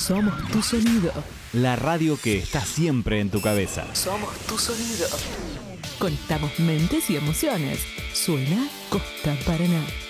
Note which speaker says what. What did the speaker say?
Speaker 1: Somos tu sonido.
Speaker 2: La radio que está siempre en tu cabeza.
Speaker 1: Somos tu sonido. Conectamos mentes y emociones. Suena Costa Paraná.